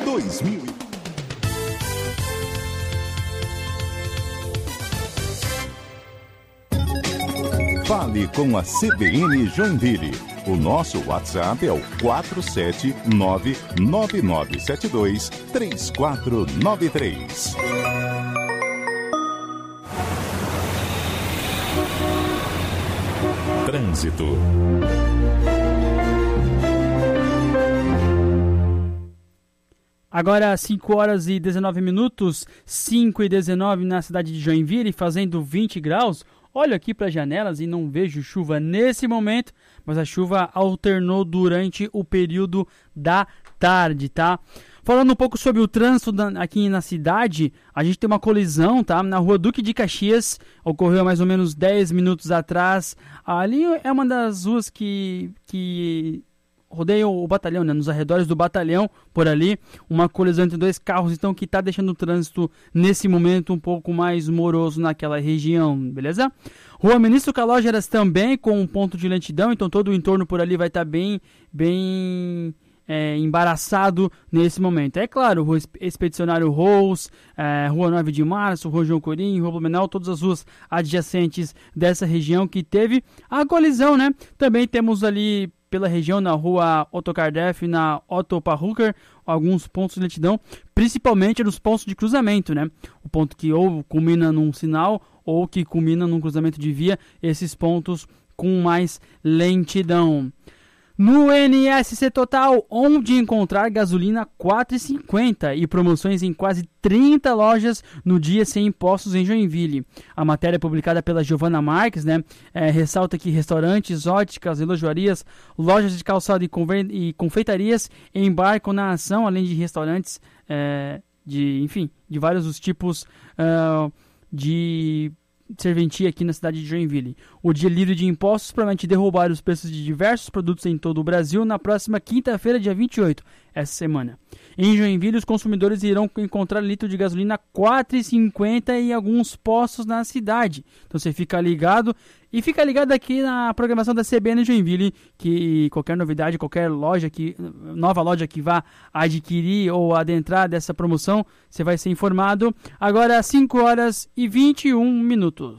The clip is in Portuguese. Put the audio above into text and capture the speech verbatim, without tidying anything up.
dois mil. Fale com a C B N Joinville. O nosso WhatsApp é o quatro sete nove nove nove sete dois três quatro nove três. Trânsito. Agora cinco horas e dezenove minutos, cinco e dezenove na cidade de Joinville, fazendo vinte graus. Olho aqui para as janelas e não vejo chuva nesse momento, mas a chuva alternou durante o período da tarde, tá? Falando um pouco sobre o trânsito aqui na cidade, a gente tem uma colisão, tá? Na rua Duque de Caxias, ocorreu mais ou menos dez minutos atrás. Ali é uma das ruas que... que rodeiam o batalhão, né? Nos arredores do batalhão, por ali, uma colisão entre dois carros, então, que está deixando o trânsito, nesse momento, um pouco mais moroso naquela região, beleza? Rua Ministro Calógeras também, com um ponto de lentidão, então todo o entorno por ali vai estar tá bem, bem é, embaraçado nesse momento. É claro, Rua Expedicionário Rose, é, Rua nove de Março, Rua João Corim, Rua Blumenau, todas as ruas adjacentes dessa região que teve a colisão, né? Também temos ali pela região, na rua Otto Kardef, na Otto Parrucker, alguns pontos de lentidão, principalmente nos pontos de cruzamento, né? O ponto que ou culmina num sinal ou que culmina num cruzamento de via, esses pontos com mais lentidão. No N S C Total, onde encontrar gasolina quatro reais e cinquenta centavos e promoções em quase trinta lojas no dia sem impostos em Joinville. A matéria publicada pela Giovana Marques, né, é, ressalta que restaurantes, óticas, relojoarias, lojas de calçado e, conver- e confeitarias embarcam na ação, além de restaurantes é, de, enfim, de vários os tipos uh, de serventia aqui na cidade de Joinville. O dia livre de impostos promete derrubar os preços de diversos produtos em todo o Brasil na próxima quinta-feira, dia vinte e oito, essa semana. Em Joinville, os consumidores irão encontrar litro de gasolina quatro reais e cinquenta centavos em alguns postos na cidade. Então você fica ligado e fica ligado aqui na programação da C B N Joinville, que qualquer novidade, qualquer loja que, nova loja que vá adquirir ou adentrar dessa promoção, você vai ser informado. Agora cinco horas e vinte e um minutos.